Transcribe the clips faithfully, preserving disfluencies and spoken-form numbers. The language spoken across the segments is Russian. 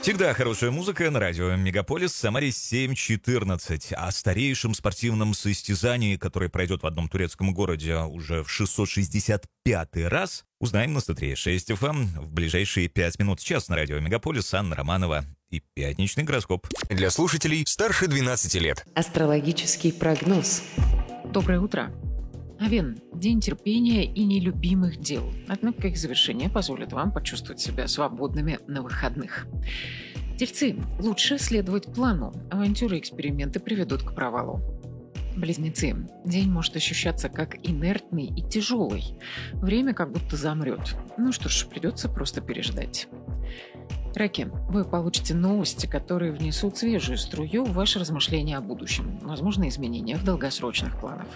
Всегда хорошая музыка на радио Мегаполис, Самаре семь четырнадцать. О старейшем спортивном состязании, которое пройдет в одном турецком городе уже в шестьсот шестьдесят пятый раз, узнаем на сто три и шесть эф эм в ближайшие пять минут. Сейчас на радио Мегаполис Анна Романова и пятничный гороскоп. Для слушателей старше двенадцати лет. Астрологический прогноз. Доброе утро. Овен. День терпения и нелюбимых дел. Однако их завершение позволит вам почувствовать себя свободными на выходных. Тельцы. Лучше следовать плану. Авантюры и эксперименты приведут к провалу. Близнецы. День может ощущаться как инертный и тяжелый. Время как будто замрет. Ну что ж, придется просто переждать. Раки. Вы получите новости, которые внесут свежую струю в ваши размышления о будущем. Возможно, изменения в долгосрочных планах.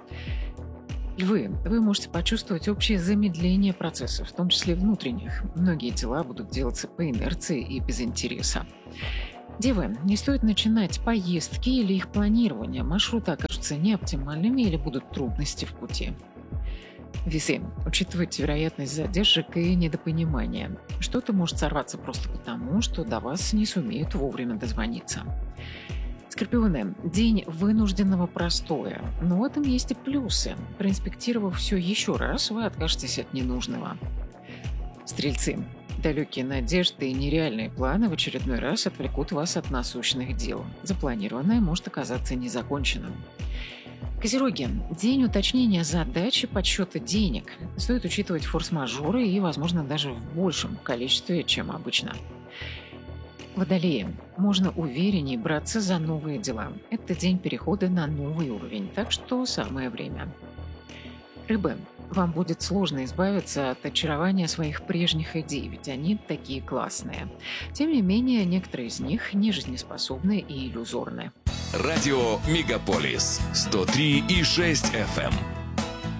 Львы, вы можете почувствовать общее замедление процессов, в том числе внутренних. Многие дела будут делаться по инерции и без интереса. Девы, не стоит начинать поездки или их планирование. Маршруты окажутся неоптимальными или будут трудности в пути. Весы, учитывайте вероятность задержек и недопонимания. Что-то может сорваться просто потому, что до вас не сумеют вовремя дозвониться. Скорпионы. День вынужденного простоя. Но в этом есть и плюсы. Проинспектировав все еще раз, вы откажетесь от ненужного. Стрельцы. Далекие надежды и нереальные планы в очередной раз отвлекут вас от насущных дел. Запланированное может оказаться незаконченным. Козероги. День уточнения задач и подсчета денег. Стоит учитывать форс-мажоры и, возможно, даже в большем количестве, чем обычно. Водолеи. Можно увереннее браться за новые дела. Это день перехода на новый уровень, так что самое время. Рыбы. Вам будет сложно избавиться от очарования своих прежних идей, ведь они такие классные. Тем не менее, некоторые из них не жизнеспособны и иллюзорны. Радио Мегаполис сто три и шесть эф эм.